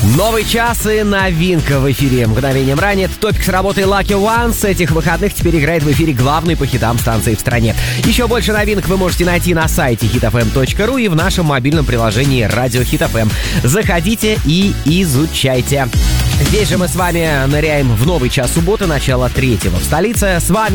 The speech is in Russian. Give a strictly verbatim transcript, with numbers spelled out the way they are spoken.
Новый час и новинка в эфире. Мгновением ранее это топик с работой Lucky One. С этих выходных теперь играет в эфире главный по хитам станции в стране. Еще больше новинок вы можете найти на сайте хит эф эм точка ру и в нашем мобильном приложении Радио Хит эф эм. Заходите и изучайте. Здесь же мы с вами ныряем в новый час субботы, начало третьего в столице. С вами